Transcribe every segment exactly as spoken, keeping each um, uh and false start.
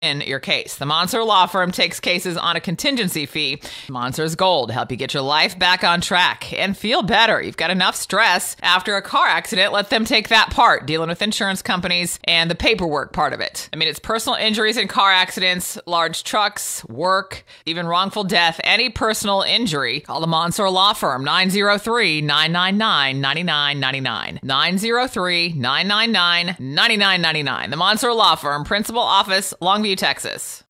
in your case. The Monser Law Firm takes cases on a contingency fee. Monser's Gold help you get your life back on track and feel better. You've got enough stress after a car accident. Let them take that part, dealing with insurance companies and the paperwork part of it. I mean, it's personal injuries in car accidents, large trucks, work, even wrongful death, any personal injury. Call the Monser Law Firm, nine oh three, nine nine nine, nine nine nine nine. nine oh three, nine nine nine, nine nine nine nine. The Monser Law Firm, Principal Office, Longview, Texas.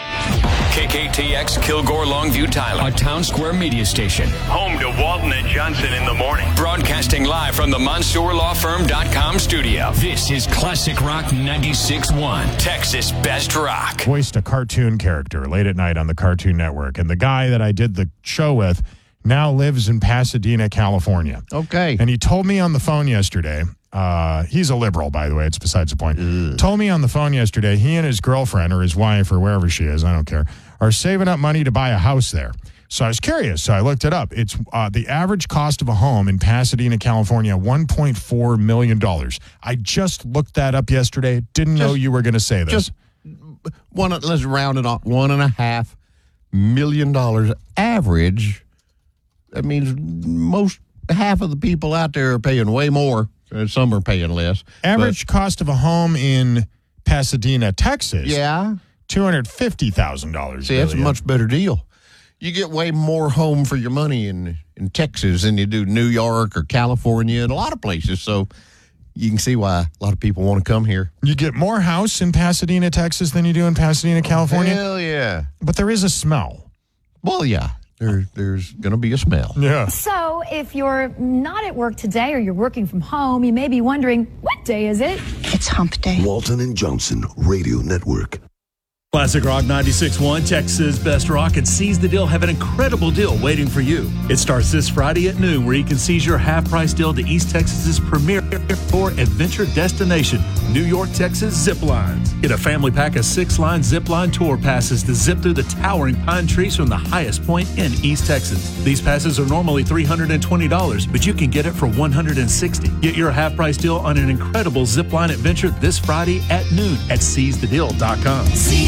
K K T X Kilgore Longview Tyler, a Town Square media station. Home to Walton and Johnson in the morning. Broadcasting live from the Monser Law Firm dot com studio. This is Classic Rock ninety-six point one, Texas Best Rock. Voiced a cartoon character late at night on the Cartoon Network. And the guy that I did the show with now lives in Pasadena, California. Okay. And he told me on the phone yesterday, uh, he's a liberal, by the way, it's besides the point. Ugh. Told me on the phone yesterday, he and his girlfriend or his wife or wherever she is, I don't care, are saving up money to buy a house there. So I was curious, so I looked it up. It's uh, the average cost of a home in Pasadena, California, one point four million dollars. I just looked that up yesterday. Didn't just, know you were going to say this. Just one, let's round it off, one and a half million dollars average. That means most, half of the people out there are paying way more. Some are paying less. Average but, cost of a home in Pasadena, Texas. Yeah. two hundred fifty thousand dollars. See, that's a much better deal. You get way more home for your money in, in Texas than you do New York or California and a lot of places. So you can see why a lot of people want to come here. You get more house in Pasadena, Texas than you do in Pasadena, California? Hell yeah. But there is a smell. Well, yeah. There, there's going to be a smell. Yeah. So if you're not at work today or you're working from home, you may be wondering, what day is it? It's hump day. Walton and Johnson Radio Network. Classic Rock ninety-six point one, Texas Best Rock, and Seize the Deal have an incredible deal waiting for you. It starts this Friday at noon, where you can seize your half-price deal to East Texas's premier for adventure destination, New York, Texas Zip Lines. Get a family pack of six-line zip line tour passes to zip through the towering pine trees from the highest point in East Texas. These passes are normally three hundred twenty dollars, but you can get it for one hundred sixty dollars. Get your half-price deal on an incredible zip line adventure this Friday at noon at seize the deal dot com.